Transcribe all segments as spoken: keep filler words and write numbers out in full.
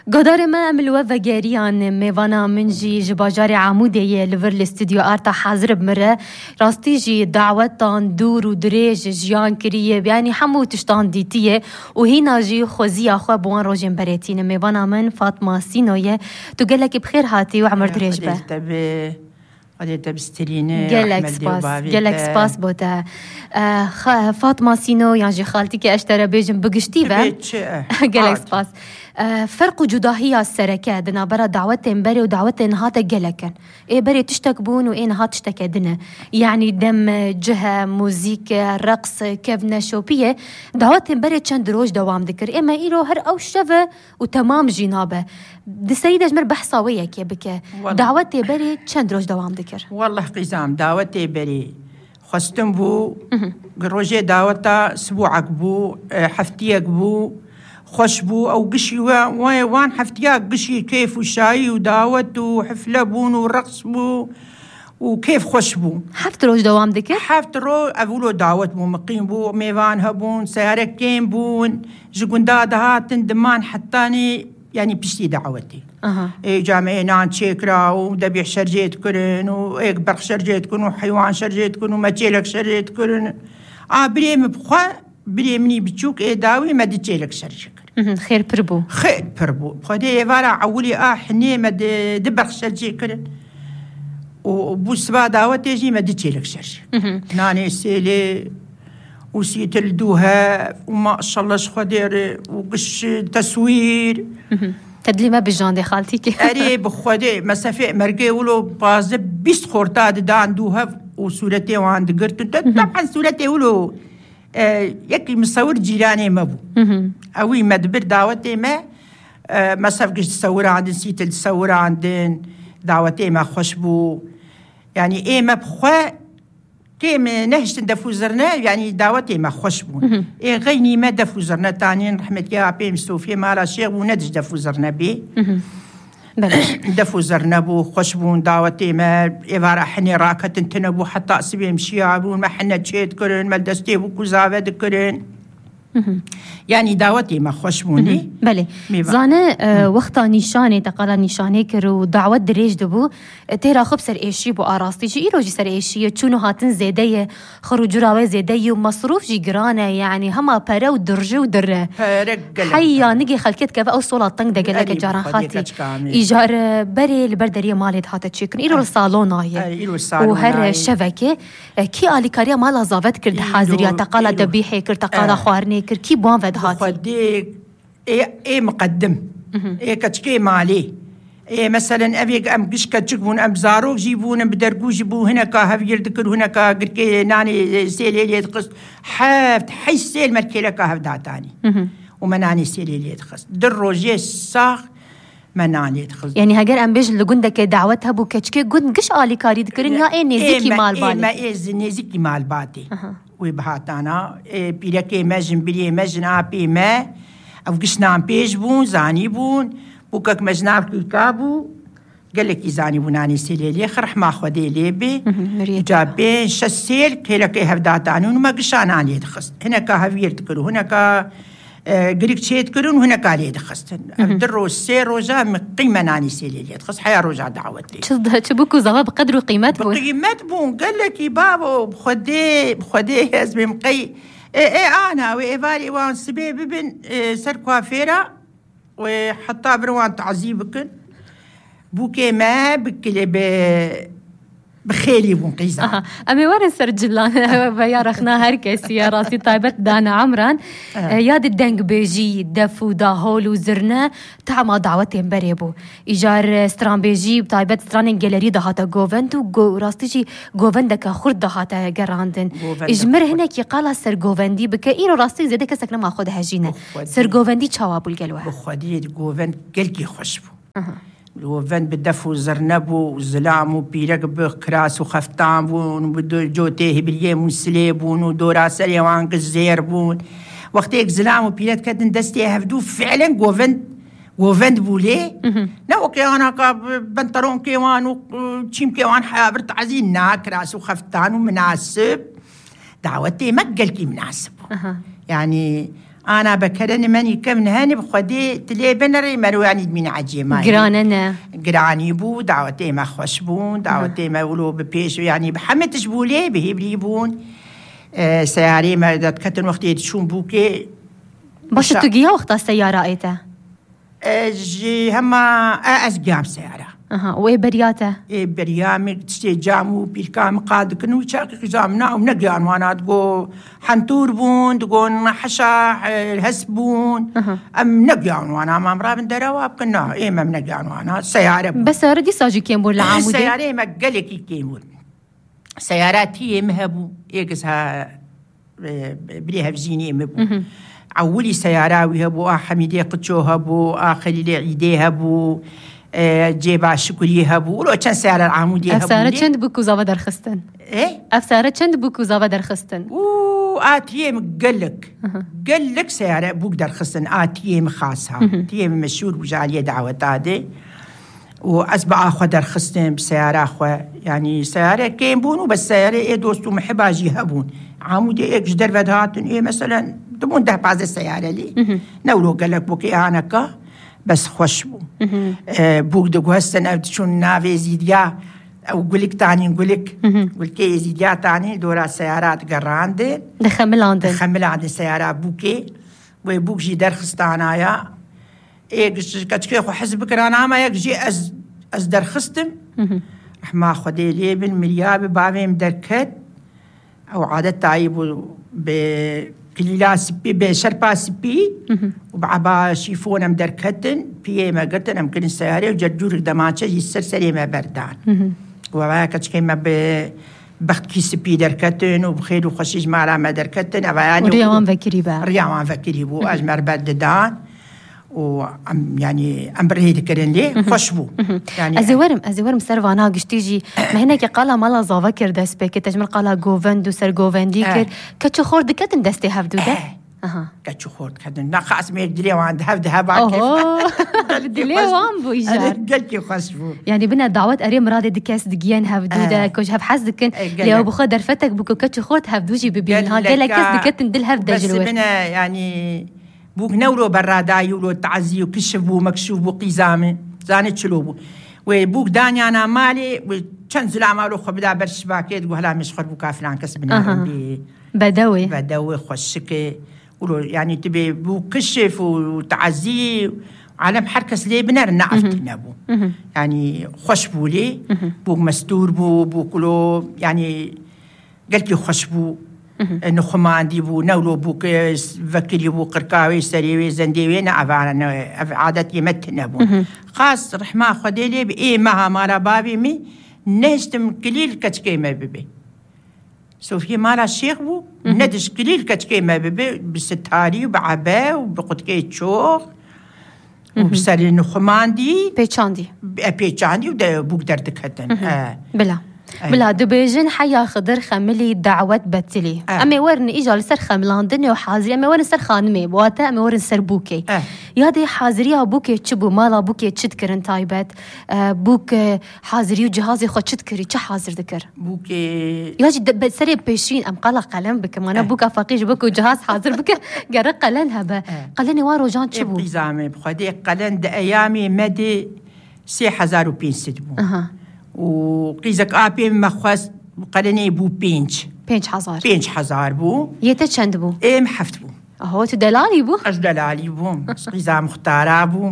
قدر ما أمل وفجاريان ميوانا منجي جباجاري عمودية لفر الاستوديو آرتا حاضر بمرة راستي جي دعوتان دور ودريج جيان كريه يعني حمو تشتان ديتيه وهنا جي خوزيا خو بوان روجين بريتين ميوانا من فاطمة سينوية تقلك بخير هاتي وعمر دريج به قدرت بستريني قالك سباس قالك سباس بوتا آه فاطمة سينو يعني خالتي كي اشترى بيجم بقشتي به قالك سباس آه فرق جداهية السركة دنا برا دعوتين بري ودعوتين هاتا قالكن ايه بري تشتكبون وايه هات تشتكدنا يعني دم جهة موسيقى رقص كيف نشوبية دعوتين بري چند روج دوام ذكر اما ايرو هر او شفه وتمام جنابه دي سيدة جمر بحصاوية كي بك دعوتي بري چند روج دوام ذكر والله قيزام دعوتي بري خستم بو روجي دعوتا اسبوعك بو حفتيك بو خوش بو او قشي وان حفتياك قشي كيف وشاي ودعوت وحفلة بون ورقص بو وكيف خوش بو حفت روج دوام ذكر حفت رو اولو دعوت بو مقيم بو ميوان هبون سيارك كيم بون جقنداد هاتن دمان حتاني يعني بشتي دعوتي أه. إيه جامعي نان تشيكرا ودبيع شرجيت كرن وإيك برق شرجيت كرن وحيوان شرجيت كرن ومتشيلك شرجيت كرن آه بريم بخوا بريمني بتشوك إيه داوي ما دي تشيلك شرجي كرن خير بربو خير بربو بخدي يفارع عولي آه حني ما دي دبرق شرجي كرن وبو سبا دعوتي يجي ما دي تشيلك شرجي ناني سيلي وسيت الدوها وما شاء الله شخدير وقش تصوير تدلي ما بجان دي خالتي كي اري بخودي مسافه مرقي ولو باز بيست خورتا دان دوها وصورتي وعند قرت طبعا صورتي ولو آه يكي مصور جيراني مبو اوي مدبر دعوتي ما آه مسافه تصور عند نسيت تصور عند دعوتي ما خوشبو يعني ايه ما بخوا كيم نهشت دفو زرنا يعني دعوتي ما خوش بون إيه غيني ما دفو زرنا تانين رحمة يا عبي مستوفي مالا شيخ وندج دفو زرنا بي دفو زرنا بو خوش بون دعوتي ما إفارة حني راكة تنتنبو حتى أسبي مشيا بون ما حنا تشيت كرن ما دستي بو كوزافة دكرن يعني دعوتي ما خوش بوني بله زانه وقتا نشانه تقالا نشانه کرو دعوت دريج دبو تيرا خب سر ايشي بو آراستی جي ایرو جي سر ايشي چونو هاتن زيده خروج راوي زيده ومصروف جي گرانه يعني هما پره و درجه و دره حيا نگي خلكت كفا او صولة طنگ ده گلك جاران خاتي ايجار بري البردرية مالت هاتا تشكن ايرو الصالون آيه وهر شبكه كي آلي كاريا مالا زاوت کرد حاضرية تقالا دبيحي کرد تقالا خوارني کرد كي بوان فد هاتي خديك ايه ايه مقدم ايه كتشكي مالي ايه مثلا ابي ام قش كتشكبون ام زارو جيبون بدرقو جيبو هنا كا هفير ذكر هنا كا قركي ناني سيلي لي تقص حافت حي سيل مركيلا كا هفدا تاني ومناني سيلي لي تقص دروجي صاغ مناني تقص يعني هاجر ام بيج لغندك دعوتها بو كتشكي قد قش آلي كاري ذكرن يا ايه نزيكي مال بالي ايه ما ايه نزيكي مال باتي وبهاتانا بيركي مجن بلي مجن ابي ما او قشنا بيج بون زاني بون بوكك مجناب كابو قال لك زاني بوناني سيلي خرح ما خدي ليبي جابين شسيل كيلا كي هبداتاني وما قشان عليه دخست هنا كا هفير تكرو هنا كا قريك شيت كرون هنا كالي دخست درو السير روجا قيمة ناني سيلي دخست حيا روجا دعوتي شد تبوكو زغا بقدر قيمات بون بقيمات بون قال لك بابا بخدي بخدي اسمي مقي ايه ايه انا وإيفاري وان سبي ببن إيه سر كوافيرا وحتى بروان تعذيبكن بوكي ما بكلي ب بخيلي بونقيزة أها أمي وين سرجلان بيارخنا هركس يا راسي طيبت دانا عمران أه. ياد الدنق بيجي دفو داهول وزرنا تعما دعوتين بريبو إيجار ستران بيجي بطيبت ستران جاليري دهاتا جوفنت و راستيجي جوفندك خرد دهاتا جراندن إجمر هناك يقال سر جوفندي بك إيرو راستي زيدك سكنا ما خد هجينا سر جوفندي تشاوابو الجلوة بخدي جوفند قلكي خشبو أه. وفن بدفو زرنبو وزلام وبيرق بكراس وخفتان بون وبدو جوتيه باليم وسليبون ودورا سليوان قزير بون وقتيك زلام وبيرق كدن دستي هفدو فعلا وفن وفن بولي نو كيوانا بنطلون كيوان وشيم كيوان حابرت عزين ناكراس وخفتان ومناسب دعوتي ما قلكي مناسب يعني أنا بكرني مني كم هاني بخدي تلي بنري مرواني من عجيمة جراننا جراني بو دعوتي ما خوش بون دعوتي ما ولو ببيش يعني بحمتش بولي بهبلي بون آه سياري ما دكتن وقت يتشون بوكي باش تجيها وقت السيارة ايته آه جي هما أسجام سيارة اها وإيه برياته؟ إيه بريامي تشتي جامو بيركام قاد كنو تشاكي جامنا ونجان وانا تقول حنتور بون تقول حشا الهسبون أه. أم نجان وانا ما مرابن درواب كنا إيه ما نجان وانا سيارة بون. بس ردي ساجي كيمبول العامودي سيارة ما قالك كيمبول سيارات هي مهبو إيقسها بريها بزيني مبو عولي سيارة ويهبو حميدي قتشوها بو آخر عيديها بو جيبا شكري هبو ولو كان سعر العمودي هبو أفسارة چند بوكو زاوة درخستن إيه؟ أفسارة چند بوكو زاوة درخستن أوه آتيم قلك قلك سعر بوك درخستن آتيم خاصها تيم مشهور بجالية دعوة هذه وأسبع أخوة درخستن بسيارة أخوة يعني سيارة كين بونو بس سيارة إيه دوستو محباجي هبون عمودي إيه جدر بدهاتن إيه مثلا تبون ده بعض السيارة لي نولو قلك بوكي آنكا بس خوش بو آه بوك دقو هستن او تشون نافي زيديا او قولك تاني نقولك قولكي زيديا تاني دورا سيارات قران دي دخمل عندن دخمل عندن سيارات بوكي وبوك جي درخستانايا ايه كتشكي خو حزبك رانا ما يجي از از درخستم رح ما خدي لي بالملياب بابي مدركت او عادة تايبو ب كليلا سبي بشربا سبي وبعبا شيفونا مدركتن بيه ما قلتن أمكن السيارة وجرجور دماتشة يسر سليمة بردان وبعا كتشكي ما بخت كي سبي دركتن وبخير وخشيج مارا ما دركتن ورياوان فكري با رياوان فكري بو أجمر برددان وعم يعني أم برهيد كرن ليه خوشبو يعني أزورم أزورم سروانا قشتيجي ما هناك قالا مالا زافكر دست بك تجمل قالا جوفندو سر جوفندي كر كتشو خورد كتن دستي هفدو ده أها كتشو خورد كتن ناقص ميك دلي وان هفد هبا كيف دلي وان بو إيجار قلتي خوشبو يعني بنا دعوات أريم رادي دكاس دقيان هفدو ده كوش هف حز دكن ليو بخو درفتك بكو كتشو خورد هفدوجي ببين ها قال كاس دكتن دل هفدا جلوه بس بنا يعني بوك نورو براداي ولو تعزي وكشف بو مكشوف بو قيزامي زاني شلو بو وبوك داني أنا مالي وشنزل عمالو خبدا برشباكيت وهلا مش خربو كافلان كسبنا أه. بدوي بدوي خوشكي ولو يعني تبي بو كشف وتعزي عالم حركس لي بنر نعفتنا بو يعني خوش بو لي بوك مستور بو بوكلو يعني قلت لي خوش بو نخمان دي بو نولو بوك فكري بو قرقاوي سريوي زنديوي نعفانا عادتي متنا بو خاص رحمة خديلي بإيه مها مارا بابي مي نهشتم كليل كتكي ما ببي سوفي مارا الشيخ بو ندش كليل كتكي ما ببي بستاري وبعبا وبقتكي تشوخ وبسالي نخمان دي بيتشاندي بيتشاندي ودا بوك دردك هتن آه. بلا بلا دبيجن حيا خضر خملي دعوت بتلي أه. أمي ورن إيجا لسر خملاندن وحاضري أمي ورن سر خانمي بواتا أمي ورن سر بوكي أه. يادي حاضريها بوكي تشبو مالا بوكي تشد كرن تايبت أه بوك حاضري وجهازي خو تشد كري تش حاضر ذكر بوكي ياجي دب سري بيشين أم قالا قلم بك ما أنا أه. بوكا فقيش بوك وجهاز حاضر بك قرر قلنها با أه. قلني وارو جان تشبو إبتزامي بخدي قلن دا أيامي مدي سي حزار وبينسد بو أه. وقيزك آبي مخواست قلني بو بينش بينش حزار بينش حزار بو يتا چند بو إيه محفت بو أهو تو دلالي بو أز دلالي بو قيزا مختارا بو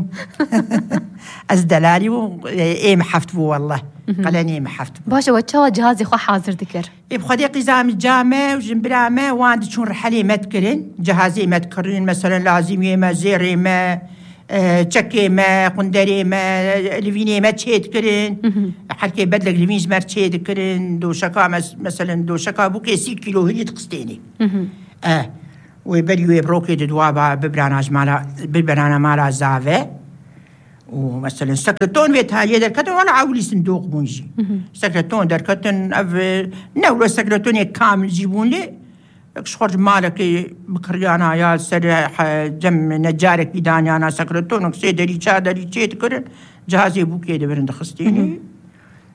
أز دلالي بو إيه محفت بو والله قلني محفت بو باشا واتشاوا جهازي خو حاضر ذكر إيه بخدي قيزا مجامع وجنبرامة واند شون رحلي متكرين جهازي متكرين مثلا لازم يما زيري ما چکه ما قندری ما لوینی ما چید کرن حرکه بدلک لوینج مر چید کرن دو شکا مثلا دو شکا بو که سی کیلو هیچ قسطینی اه و بریو بروکی دوابا ببراناج مالا ببرانا مالا زاوه و مثلا سكرتون ويت هاي دركتن ولا عاولي صندوق بونجي سكرتون دركتن اف نولو سكرتون كامل جيبون لي شخرج مالك بكريانا يا سرح جم نجارك بداني انا سكرتون سي دري چا دري چيت كرن جهازي بوكي دبرند خستيني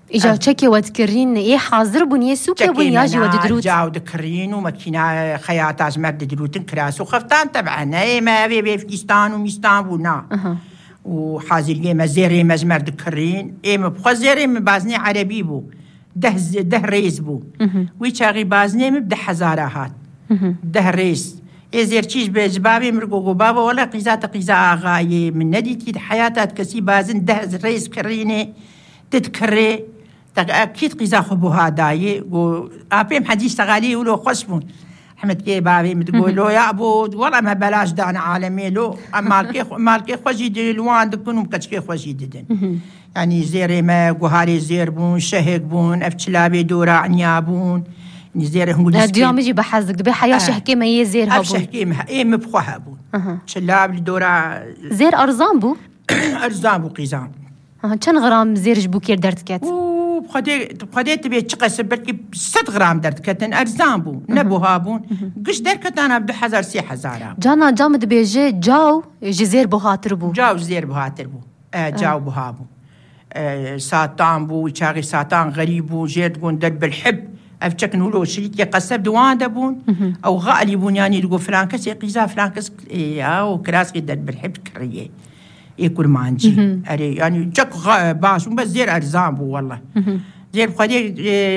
إجا تشكي وتكرين إيه حاضر بني سوق بنياجي ودروت جاو دكرين وماكينة خياطة مرد دروتن كراس وخفتان طبعا إيه ما بي بي فلسطان وميستان بونا أه. وحاضر جي مزيري مزمر دكرين إيه مبخزيري مبازني عربي بو ده ده ريز بو ويشاغي بازني مبدا حزارات ده ريز إيه زير تشيش بجبابي مرقو بابا ولا قيزات قيزا آغاية من نديتي حياتات كسي بازن ده ريز كريني تتكري أكيد قيزا خبو هاداي و أبيم حديث تغالي ولو خصبون أحمد كي بابي متقول له يا أبو والله ما بلاش دان عالمي له مالكي مالكي خوشي دي الوان دكونهم كتشكي خوشي ددن يعني زيري ما جوهاري زير بون شهق بون أفتشلابي دورا عنيابون زير هم قولي اليوم يجي بحزك دبي حياة شهكي ما يزير هابون شهكي ما إيه مبخوها بون شلاب لدورا زير أرزان بو أرزان بو قيزان كان غرام زير جبو كير درت كات بخدي بخدي تبي تقيس بركي ست غرام درت كاتن أرزان بو نبو هابون قش دركت أنا بدو حزار سي حزارة جانا جامد بيجي جاو يجي زير بهاتر بو جاو زير بهاتر بو آه جاو بهابو آه ساتان بو يشاغي ساتان غريب بو جيت تقول درب الحب أفتك نقولوا شريك يقصب دوان دبون أو غالي بون يعني تقول فلان كس يقيزا فلان كس إيه أو كراس قدر بالحب كريه يكون مانجي أري يعني جك باش بس زير أرزان بو والله زير بخدي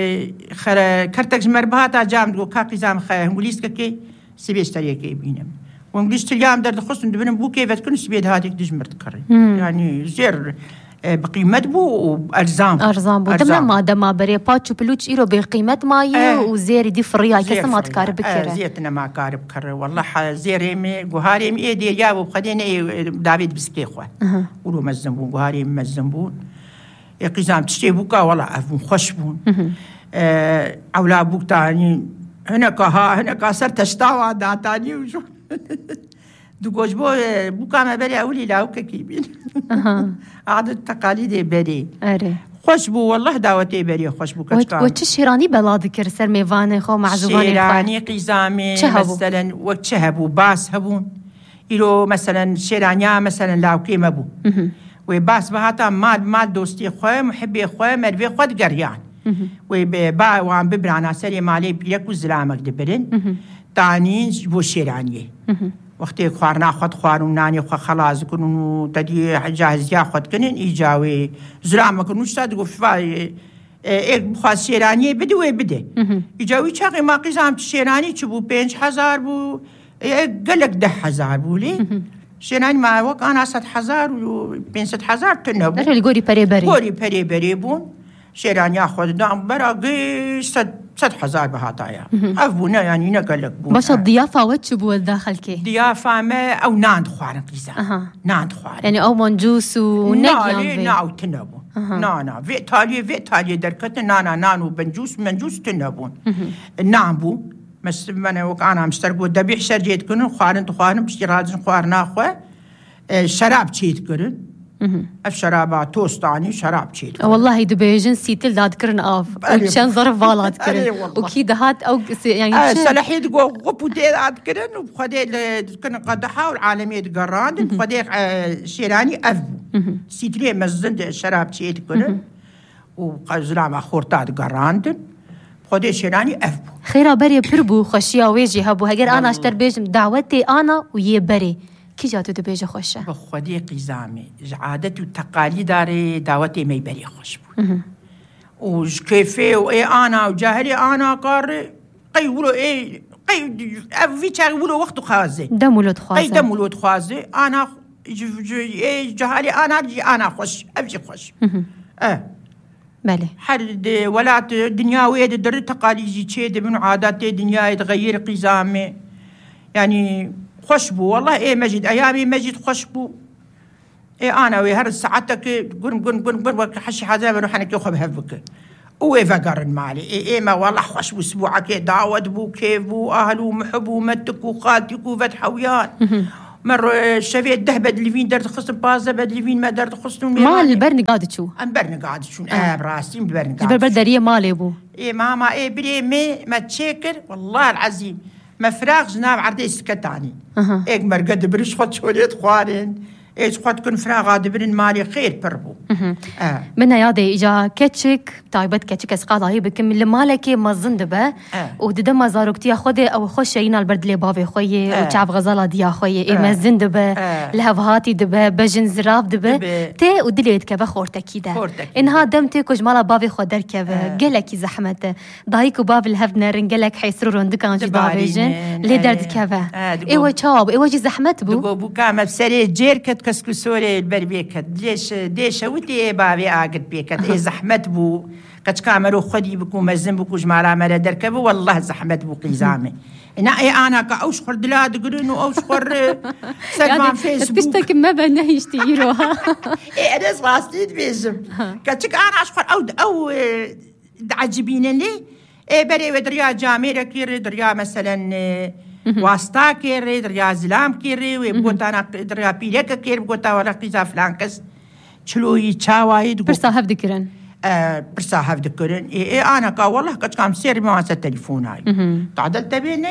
خر كرتك مرباطة جام تقول كاقيزام خا إنجليز كي سبيش تريه كي بينام وإنجليز تريام درد خصن دبنا بو كيف تكون سبيد هاتك دجمر تكري يعني زير بقيمة بو أرزان أرزان بو دم ما دم بري باتشو بلوش إيرو بقيمة ماي آه وزير دي فريا كسر ما تكارب بكرة آه زيتنا ما كارب كرة والله زير مي جوهاري مي دي جابوا بخدينا دافيد بسكيخوا أه. ولو مزنبون جوهاري مزنبون قيزام تشتيبوكا والله أفهم خشبون آه أولا بوك تاني هنا كها هنا كسر تشتاوا دا تاني وشو دوغوش بو بوكا ما بري أولي لاو كيبين عادة تقاليد بري أري خوش بو والله دعوتي بري خوش بو كشكان وش شيراني بلاد كر سر ميواني خو معزواني شيراني قيزامي مثلا وشهبو باس هبون إلو مثلا شيرانيا مثلا لاو كيما بو وباس بهاتا مال مال دوستي خوي محبي خوي مرفي خود قريان وبا وعم ببرانا سري مالي بيكو زلامك دبرن تاني بو شيراني وقتی خوارنا خود خوارون نانی خود خلاص کنون تدی جاهزیا خود کنن ایجاوی زرام کنون شد گفت ایک بخواد شیرانی بده و بده ایجاوی چاقی ما قیزام شیرانی چه بو پنج هزار بو قلق ده هزار بولی شیرانی ما وقت آن ست هزار و پنجصد هزار تنبو در الگوری پری بری گوری پری بری بون شیرانی خود دام برا قی ست ست هزار بهاتايا أفونا يعني نقلك بونا بس الضيافة وش بو الداخل كي ضيافة ما أو ناند خوارن قيزا أه. ناند خوارن يعني أو منجوس ونجيان في ناو تنبو أه. نانا في إيطاليا في إيطاليا دركت نانا نانو بنجوس منجوس تنبون نامبو مس من وك أنا مشتركو دبيح شرجيت كنن خوارن تخوارن بشتراجن خوارنا خو شراب تشيت كنن اف شرابات توستاني شراب تشيل والله دبيجن سيتل داد كرن اف وشان ظرف بالات كرن وكيد هات او يعني آه صلاحي تقول غبوتي داد كرن وبخدي كن قدحه والعالميه قراند بخدي شيراني اف سيتلي مزند شراب تشيل كرن وقزلام خورتات قراند بخدي شيراني اف خيرا بري بربو خشيا ويجي هبو هجر انا اشتر بيجم دعوتي انا ويا بري كي جاتو دبيجة خوشة؟ بخودي قيزامي عادة وتقاليد داري دعوتي ما يبري خوش بو وش كيفي وإيه أنا وجاهلي أنا قاري قي ولو إيه قي في شيء ولو وقت خازي دم ولد خوازي قي دم ولد خوازي أنا إيه جاهلي أنا جي أنا خوش أبجي خوش آه بله حد ولات الدنيا ويد در تقاليد شيء من عادات الدنيا يتغير قيزامي يعني خوشبو والله إيه مجد أيامي مجد خوشبو إيه أنا ويهر ساعتك قرن قرن قرن قرن حشي حزام روح أنا كيخو بهفك وإيه فقرن مالي إيه إيه ما والله خوشبو أسبوعك دعوت بو كيف بو أهلو محبو متك وخالتك وفتح ويان مرة شفيت ده بدل فين درت خصم بازة بدل فين ما درت خصم مال البرن قاعد شو أم برن قاعد شو آه براسي برن قاعد البربر دريه مالي بو إيه ماما إيه بري مي ما تشكر والله العظيم مفراغ جناب عردي سكتاني أه. إيك مرقد بريش خد شوليت خوارين إيش خد كن فراغ دبرن مالي خير بربو آه. من يادي إجا كتشك تايبت كتشك أسقاط هاي بكم اللي مالك مزن دبا آه. وددا ما زاروكتي خدي أو خوش شينا البرد لي بابي خوي آه. وتشعب غزالة ديا خوي إيه آه. مزن دبا آه. لهفهاتي دبا بجن زراف دبا تي ودليت كبا خورتا كيدا إنها دمتي كوج مالا بابي خدر كبا آه. قلك زحمته ضايكو باب الهفنا رنقلك حيسرون دكان جي بابي جن لي درد كبا آه. إيوه شاب إيوه جي زحمت بو دقو بو كامل سري جيركت كسكو سوري البربيكت ديش ديش وتي بابي عاقد بيكت إيه زحمت بو كتكامرو خدي بكو مزن بكو جمارا مرا دركبو والله زحمت بو قيزامي إنا إيه أنا كأوش خور دلاد قرن وأوش خور سلمان فيسبوك تشتك ما بنا يشتيروها إيه أنا صاصيد بيزم كتك أنا أشخر أو أو عجبين لي إيه بري ودريا جاميرة كيري دريا مثلا واسطا كيري دريا زلام كيري ويبقوت أنا دريا بيليكا كيري بقوتا ولا قيزا فلانكس شلوي تشاوايد برسا هف ذكرن آه برسا هف ذكرن إيه, إيه أنا كا والله كت كام سير ما واسه التليفون هاي تعدلت بيني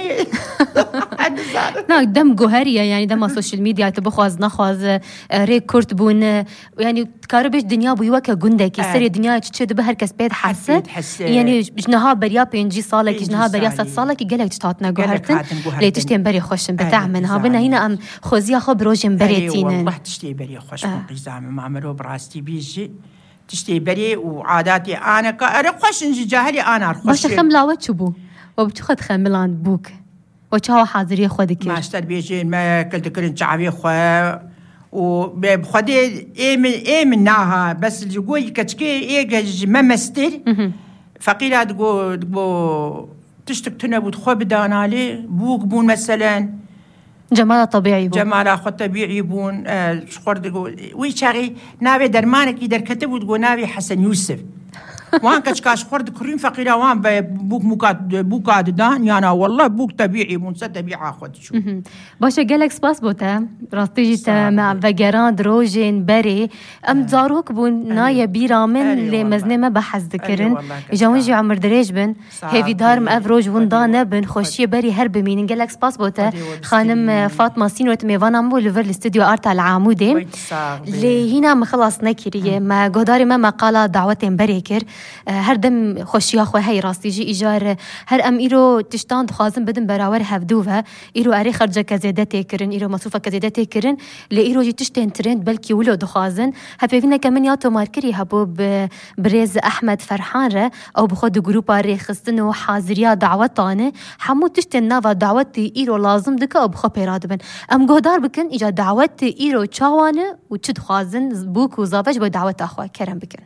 نا دم جوهرية يعني دم السوشيال ميديا تبخواز نخواز ريكورد بون يعني كاربش دنيا بيوكا جندك يصير الدنيا تشد بهر كسبيد حاسة يعني جنها بريا بينجي صالك جنها بريا ست صالك يقلك تشتاتنا جوهرتن ليه تشتين بري خوش بتعملها بنا هنا أم خوزيا خب روجن بريتين والله تشتي بري خوش بقيزام ما عملوا براستي بيجي تشتي بري وعاداتي أنا كأرق خوش نجي جاهلي أنا أرخوش باش خملاوات شبو وبتخد خملان بوك وشاو حاضرية خودك ما اشتر بيجين ما كنت كرن شعبي خوا وبخدي ايه من ايه منها بس اللي يقول كتكي ايه ما مستر فقيلة تقول تقول تشتك تنبو تخو بدانا لي بوك بون مثلا جمالها طبيعي بون جمالها خو طبيعي بون آه شخور تقول ويشاري نابي درمانك يدر كتب وتقول نابي حسن يوسف وان كشكاش خورد كريم فقيرة وان بوك موكات بوكات دان يانا والله بوك طبيعي بونسة طبيعة خود شو باشا جالك سباس بوتا راستيجيتا مع فجران دروجين بري ام زاروك بون نايا بيرا من اللي مزنة ما بحث ذكرن جاونجي عمر دريج بن هيفي دار مأفروج وندانا بن خوشي بري هرب مين جالك سباس بوتا خانم فاطمة سينو تميفانا مو ليفر الاستوديو ارتا العامودين اللي هنا مخلص نكرية ما قداري ما مقالة دعوتين بريكر هر دم خوشیا خو هی راستی جی ایجار هر ام ایرو تشتان دخوازم بدن براور هفدوها ایرو اری خرجه کزیده تکرن ایرو مصروفه کزیده تکرن لی ایرو جی تشتین ترند بلکی ولو دخوازن هفینا کمن یا تو مارکری هبو برز احمد فرحان ره او بخود گروپا ری خستن و حاضریا دعوتانه همو تشتین نوا دعوت ایرو لازم دک او بخو پیراد بن ام گودار بکن ایجا دعوت ایرو چاوانه و چد خوازن بوک و زابج با دعوت اخوا کرم بکن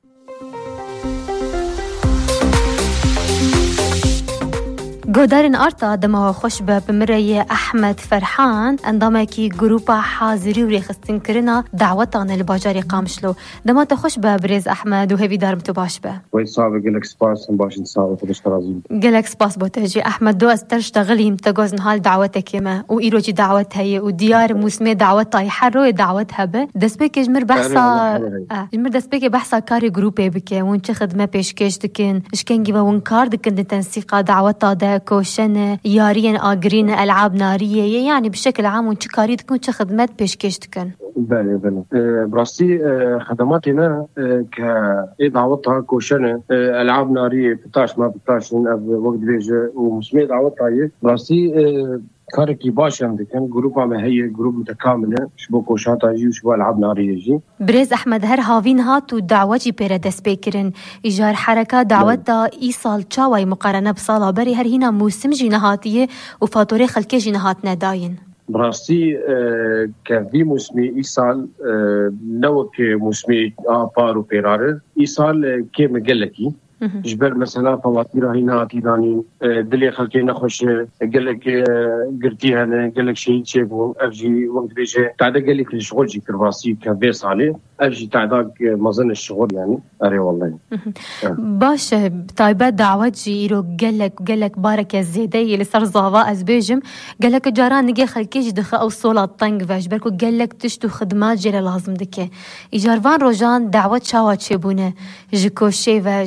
گودارن آرتا دما خوش به بمرای احمد فرحان اندامکی گروپا حاضری و ریخستن کرنا دعوتان الباجاری قامشلو دما تا خوش به برز احمد و هیوی دارم تو باش به وی صعب گلک سپاس هم باشن صعب خودش ترازیم گلک سپاس بوتجی احمد دو از ترشتغلیم تگوزن حال دعوتك ما و ایرو جی دعوت هی و دیار موسمه دعوت تای حرو دعوت هبه دست به کجمر بحثا جمر دست به بحثا کاری گروپه بکه ون چه خدمه پیشکش دکن اشکنگی و ون کار دکن تنسیق دعوت تا كوشن يارين آجرين ألعاب نارية يعني بشكل عام وش كاري تكون شو خدمات بيشكش تكن بله بله براسي خدماتنا كإدعوتها كوشن ألعاب نارية بتاش ما بتاش وقت بيجي ومسمي دعوتها براسي كاركي باشم دكان جروبا ما هي جروب متكامله شبو كوشاتا جي وشبو العاب ناريه جي بريز احمد هر هاوين هاتو دعوتي بيرادس بيكرن ايجار حركه دعوتها ايصال تشاوي مقارنه بصاله بري هر هنا موسم جي نهاتيه وفاتوري خلكي جي نهاتنا داين براسي آه كفي موسمي ايصال آه نو كي موسمي بارو بيرار ايصال كي مقلكي جبر مثلا فواتير هنا تيداني دلي خلكي نخش قال لك قرتي انا قال لك شيء شيفو اجي وقت بيجي تعدا قال لك الشغل جي كرباسي كفيس عليه اجي تعدا مازن الشغل يعني اري والله باش طيبات دعوات جيرو قال لك قال لك بارك الزيدي اللي صار زافا ازبيجم قال لك جاران نجي خلكي جدخ او صولا طنق فاش بركو قال لك تشتو خدمات جيل لازم دكه ايجارفان روجان دعوات شاوات شبونه جكو شيفاج العاب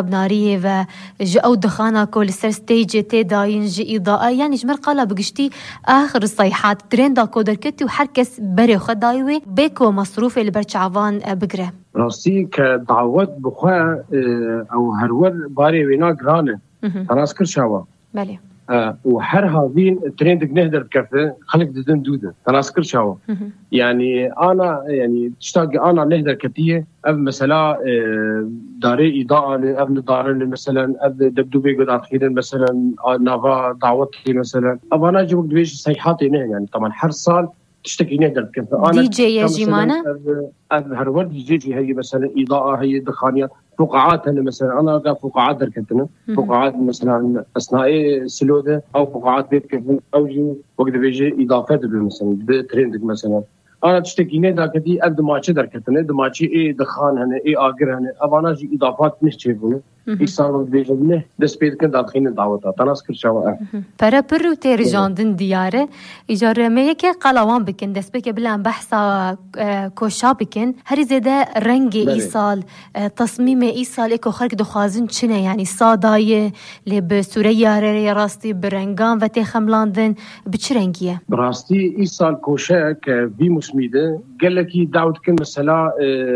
ألعاب نارية وجاءوا دخانة كل سر ستيج تداين جي إضاءة يعني جمر قالا بقشتي آخر الصيحات تريندا كودر كتي وحركس بري خدايوي بيكو مصروف اللي برشعفان بقرة راسي كدعوات بخوا أو هرور باري وينا جرانة أنا أذكر شوا بله آه وحر هذين تريندك نهدر بكفه خلق ددن دوده انا اذكر شاو يعني انا يعني تشتاق انا نهدر كتيه اب مثلا آه داري اضاءه ابن دارن مثلا اب دبدوبي قد اخيرا مثلا نافا دعوتي مثلا اب انا جبت بيش صيحاتي نه يعني طبعا حر صال تشتكي نهدر بكفه انا دي جي يا جيمانا اب هرود دي جي هي مثلا اضاءه هي دخانيه فقاعات هنا مثلا انا قا فقاعات دركتنا فقاعات مثلا اثناء سلوده او فقاعات بيت كيف او جي وقت بيجي اضافات مثلا بترندك مثلا انا تشتكي ندا كدي قد ما تشدر كتنا قد ما شيء ايه دخان هنا ايه اجر هنا ابانا جي اضافات مش شايفونه يصير بيجي دس بيت كده داخلين دعوتها تناسكر شواء برا برو تيرجاندن دياره اجار ميك قلاوان بكن دس بك بلا بحثا كوشا بكن هري زياده رنگ ايصال تصميم ايصال اكو خرق دخازن چنه يعني صادايه اللي بسوريا ري راستي برنگان و تخملاندن بچرنگيه براستي ايصال كوشا كبي مسميده قال لك دعوت كل مثلا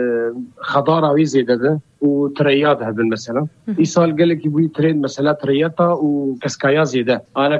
خضاره زياده وتريات هذا مثلا ايصال قال لك يبغى ترين مثلا ترياتا وكسكايا زياده انا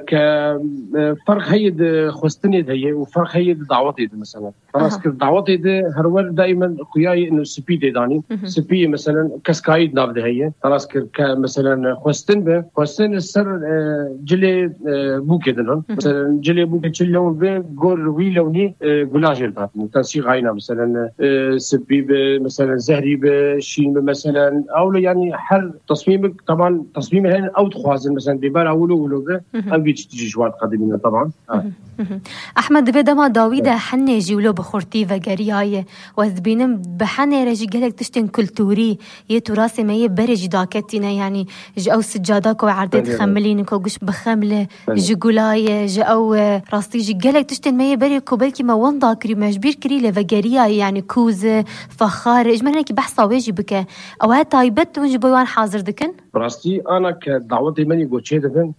كفرق هيد خوستني هي وفرق هيد دعوتي مثلا خلاص كل دعوتي ده هرور دائما خوياي انه سبي دي داني سبي مثلا كسكاي نافده هي خلاص مثلا خوستن به خوستن السر جلي بو كده مثلا جلي بو كتشلون به غور وي لوني غلاجل باتني تنسيق عينا مثلا سبي مثلا زهري بشين مثلا مثلا او يعني حر تصميمك طبعا تصميم هنا او تخوازن مثلا بيبار اولو ولو به ام بيجي تجي شوات قديمين طبعا آه. احمد بدما داويدا حنه جولو بخورتي وغريايه وذبينم بحنه رجي قالك تشتن كلتوري يه تراثي ما يبرج داكتنا يعني جو سجاداكو عردت خملين كو قش بخمله جولايه جو راستي جي قالك تشتن ما يبري كوبلكي ما وندا كري مجبير كري لفغريايه يعني كوز فخار اجمل هيك بحثا واجي بك او هات تايبت ونجي بوان حاضر دكن براستي انا كدعوتي مني قوتشي دكن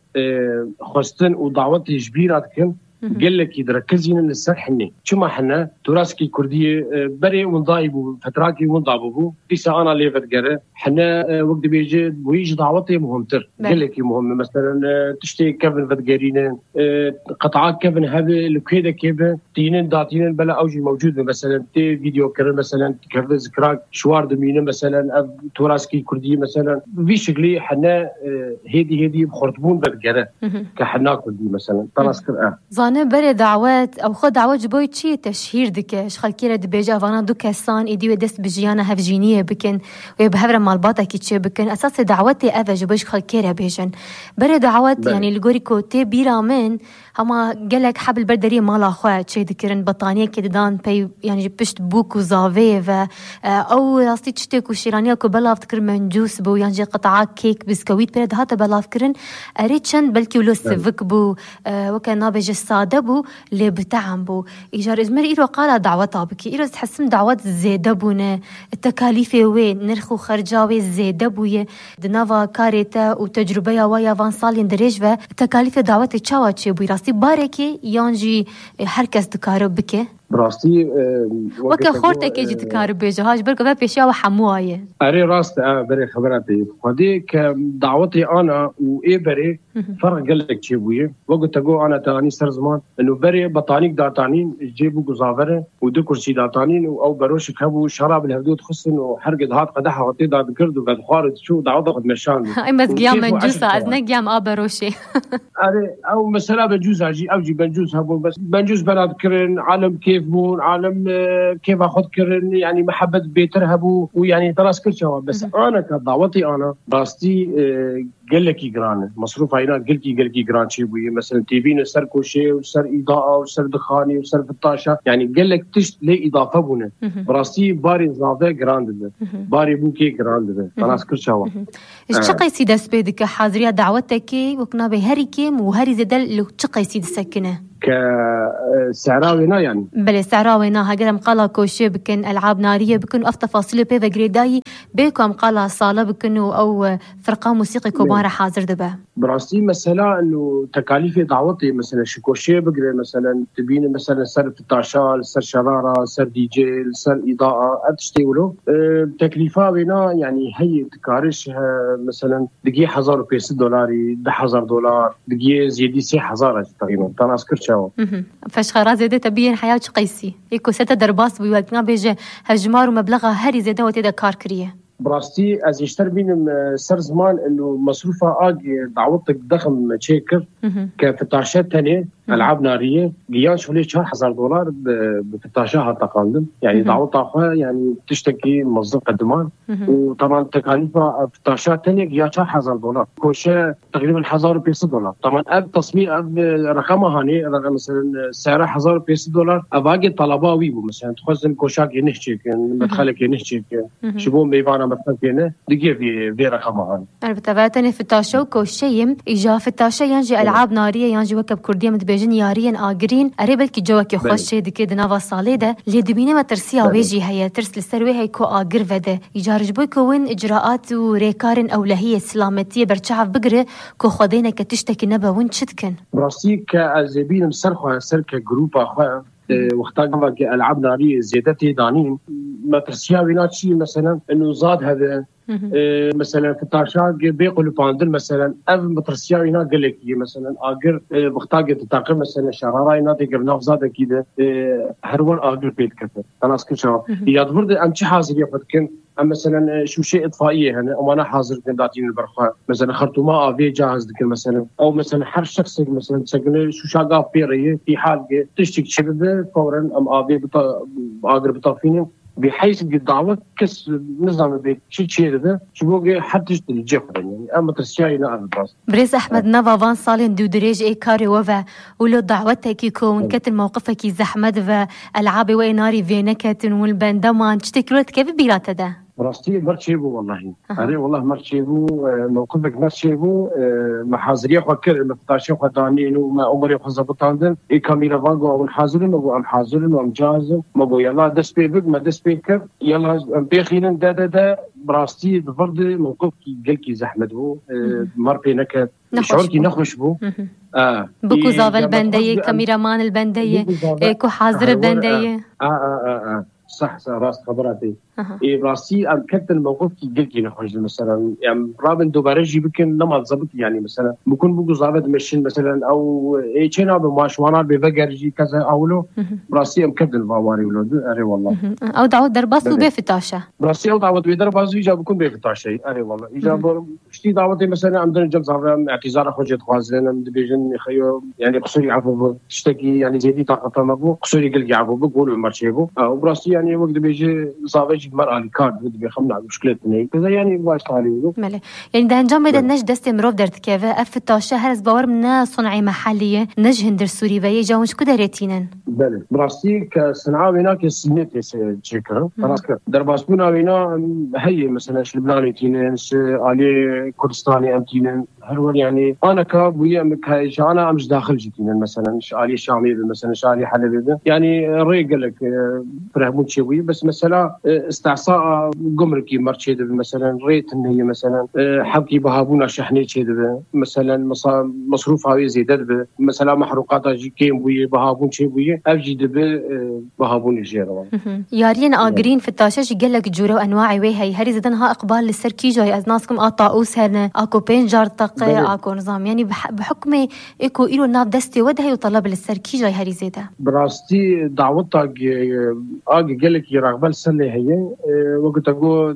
خستن ودعوتي جبيرات كن قال لك يركزين للسر حني شو ما حنا تراثكي كرديه بري ونضايبو فتراكي ونضابو لسه انا اللي فدقره حنا وقت بيجي ويجي دعوتي مهمتر قال لك مهم مثلا تشتي كيفن فدقرين قطعات كيفن هذا الكيده كيف تينين داتين بلا اوجي موجود مثلا تي فيديو كر مثلا كيف ذكراك شوار دمينه مثلا تراثكي كرديه مثلا في شكلي حنا هيدي هيدي بخرطبون فدقره كحنا كردي مثلا تناسكر اه أنا بري دعوات أو خد دعوات جبوي تشي تشهير دكش خالكيرة دبيجا فانا دو كسان إدي ودست بجيانا هفجينية بكن ويبهفر مالباتا كيتشي بكن أساس دعواتي أفا جبويش خالكيرة بيجن بري دعوات بل. يعني الجوريكو تي بيرامن هما قالك حبل بردري مالا خواه تشي دكرن بطانية كددان بي يعني جبشت بوكو زافيفا أو راستي تشتكو شيرانية كو بلاف تكر منجوس بو يعني قطعات كيك بسكويت برد هاتا بلاف كرن أريتشن بلكي ولو سفك بو وكان نابج السادة بو اللي بتعم بو إيجار إزمر إيرو قالة دعوة بكي إيرو تحسم دعوات زيادة بونا التكاليف وين نرخو خرجاوي زيادة بوية دنافا كاريتا وتجربة ويا فان صالين دريج و التكاليف دعوات تشاواتشي بو راستي باركي يانجي هركس دكارو بكي براستي وكا خورتك يجي تكارب بيجهاج بركو بقى بيشيا وحموايه أري راست آه بري خبراتي خدي كدعوتي أنا وإيه بري فرق قال لك شيء وقت تقول أنا تاني سر زمان إنه بري بطانيك داتانين جيبوا جزافرة ودو كرسي داتانين أو بروش كابو شراب الهدود خصن وحرق دهات قدحة وطي داد كرد وقد خارج شو دعوة قد مشان أي بس قيام منجوسة أزنا قيام أبروشي أري أو مثلا بنجوز أجي أو جي بنجوز هبو بس بنجوز بنات كرن عالم كيف بون عالم كيف أخذ كرن يعني محبة بيترهبوا ويعني تراس كل شيء بس أنا كدعوتي أنا راستي قال لك يقران مصروف عينات قلت قال لك يقران شيء بوي مثلا تبين سر كوشي وسر إضاءة وسر دخاني وسر فطاشة يعني قال لك تشت لي إضافة بونه راستي باري إضافة قران باري بوكي قران تراس كل شيء إيش شقي سيد سبيدك حاضرية دعوتك وكنا بهريكم وهري زدل لو شقي سيد سكنه كسعراوينا يعني بله سعراوينا هاجرم قلا كوشي بكن ألعاب نارية بكن أف تفاصيل بيفا جريداي بيكم قالها صالة بكنو أو فرقة موسيقى كوبارة حاضر دبا براسي مثلا انه تكاليف دعوتي مثلا شكوشي بقري مثلا تبين مثلا سر فتاشال سر شراره سر دي جي سر اضاءه اتشتيولو أه تكلفه بنا يعني هي تكارش مثلا دقي هزار وبيس دولاري ده هزار دولار دقي زيدي سي هزار تقريبا تناسكر شاو فاش خرا زيده تبين حياه قيسي يكو سته درباس بيوقنا بيجي هجمار ومبلغها هري زيده وتدا كار كريه براستي از يشتر بين سر زمان انه مصروفها اجي دعوتك ضخم تشيكر كفتاشات ثانيه العاب ناريه قيان شولي شهر هزار دولار بفتاشها تقالم يعني دعوتها اخوها يعني تشتكي موظف قدمان وطبعا تكاليفها فتاشات ثانيه قيان شهر هزار دولار كوشه تقريبا هزار وبيس دولار طبعا اب تصميم اب رقمها هاني رقم مثلا سعرها هزار وبيس دولار اباقي طلبها ويبو مثلا تخزن كوشاك ينحكي مدخلك ينحكي شبو ميبانا مثلا فينا دقيقة في في رقمها أنا بتابعتني في التاشو كوشيم إجا في التاشو ينجي ألعاب نارية ينجي وكب كردية متبيجين يارين آجرين أريبل كي جواك يخش دكي دنافا صاليدة اللي دبينة ما ترسيها ويجي هي ترس للسروي هي كو آجر فده يجارج بوي كون إجراءات وريكارن أولهية سلامتية برشاف بقرة كو خدينا كتشتكي نبا وين شتكن براسي كأزبين مسرخوا سركة جروب أخوة وقتها العاب ناريه زيادتي دانين ما ترسياوينات شيء مثلا انه زاد هذا إيه مثلا في التاشا بيقولوا باندل مثلا اف مترسياوينات قال لك مثلا اجر إيه بختاج تتاقم مثلا شراراينات يقرنا زاد كده إيه هرون اجر بيت كفر انا اسكشوا يضبط ام شي حاضر يفكن مثلا شو شيء اطفائيه هنا وانا حاضر داتين البرخه مثلا خرطومه افي جاهز ذكر مثلا او مثلا هر شخص مثلا تسجل شو شاقه بيريه في حال تشتكي شبه فورا ام افي بتا اقرب طرفين بحيث الدعوه كس نظام بيت شيء شيء ده شو بقى حتى الجفر يعني اما ترسياينا الباص بريز احمد نافا فان صالين دو دريج اي كاري وفا ولو دعوتك يكون كتل موقفك زحمه والعاب ويناري فينكتن والبندمان تشتكلت كيف بيراته ده براستي مرشيبو والله أري والله مرشيبو موقفك مرشيبو محاضرية فكر مفتاشي خدانين وما عمري خزبطاندن إيه كاميرا فانجو أو حاضرين أو أم حاضرين وأم جاهزين ما بو يلا دس بيبك ما دس بيكر يلا بيخيلن دا دا دا براستي بفرض موقفك قلكي زحمة بو مر بينك شعوركي نخش بو آه بكو زاف البندية كاميرا مان البندية كو حاضر البندية آه آه آه آه صح صح راس خبراتي إيه راسي أم كنت الموقف كي قلت لي نخرج مثلا يعني رابن دوباره جي بكن لما تزبط يعني مثلا بكون بقول زابد مشين مثلا أو إيه كنا بماشوانا بفجر جي كذا أولو راسي أم كنت الفواري ولد أري والله أو دعوة درباس وبيفتاشة راسي أو دعوة بدرباس يجا بكون بيفتاشة أري والله يجا شتي دعوتي مثلا عندنا جم زابن اعتذار خرجت خوازنا مدبيجن خيو يعني قصوري عفو تشتكي يعني زيدي طاقة ما بو قصوري قلقي عفو بقول مرشيبو أو براسي يعني وقت بيجي صافي مرأة الكارد بدي بيخمنا مشكلة هيك كذا يعني واش طالي ماله يعني ده نجم بدنا نج دست مروف درت كيف افتاشة هرس باور من صناعي محلية نج هندر سوري بيجي جاونش كده ريتينن بله براسي كصناعة وينا كسنيت تشيكر خلاص درباسبونا وينا هي مثلا لبناني تينن علي كردستاني امتينن هرول يعني انا كابويا مكايش انا مش داخل جيتينن مثلا علي شامي مثلا علي حلبي يعني ري قال لك فرهمون شوي بس مثلا استعصاء جمركي مرشيد مثلا ريت ان هي مثلا حبكي بهابونا شحني شيد مثلا مصروف هاي زيدت مثلا محروقات جي كيم بوي بهابون شي بوي افجي دب بهابون الجيره يارين اجرين في التاشش قال لك جوره وانواع وي هي هري زدنها اقبال للسركي جاي از ناسكم اطاوس هنا اكو بينجر طقه اكو نظام يعني بحكم اكو ايرو ناف دستي ودها يطلب للسركي جاي هري زيده براستي دعوتك اجي قال لك يرغبل سله هي وقت اقول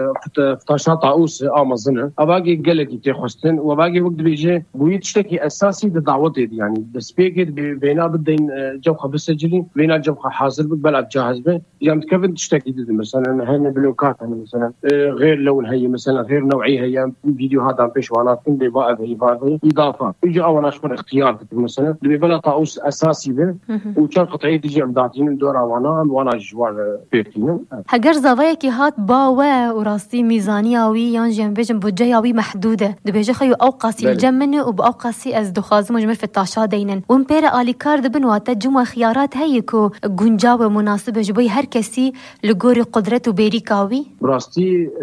فتاشات طاووس امازون اباقي قال لك تخستن وباقي وقت بيجي ويتشتكي اساسي بدعوتي يعني دسبيكت بينا بدين جوخه بسجلي بينا جوخه حاضر بلعب جاهز به يعني متكفن تشتكي مثلا هنا بلوكات مثلا غير لون هي مثلا غير نوعيه هي فيديو هذا بيشوانات كندي بقى هي بقى اضافه يجي اول اشهر اختيار مثلا بيبلا طاووس اساسي به وكان قطعيه تجي عمداتين دورا وانا وانا جوار بيتين هجر زواياكي هات باوا وراسي ميزانياوي ينجم بيجم بوجياوي محدوده دبيجي خيو اوقاسي الجمني وباوقاسي از دخاز مجمل في التاشا دينن ومبيرا الي كارد بنواتا جمع خيارات هيكو جنجاوه مناسبه جبي هر كسي لغوري قدرته بيريكاوي براستي